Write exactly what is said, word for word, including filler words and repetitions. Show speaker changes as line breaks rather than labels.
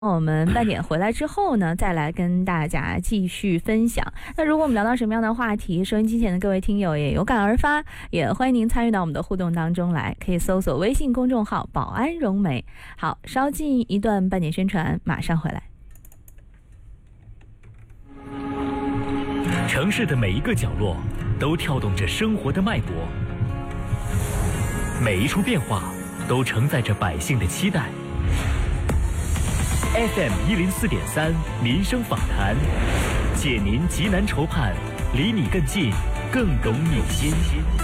我们半点回来之后呢，再来跟大家继续分享。那如果我们聊到什么样的话题，收音机前的各位听友也有感而发，也欢迎您参与到我们的互动当中来，可以搜索微信公众号保安融媒。好，稍进一段半点宣传，马上回来。
城市的每一个角落都跳动着生活的脉搏，每一处变化都承载着百姓的期待。F M 一零四点三民生访谈，解您急难愁盼，离你更近，更懂你心。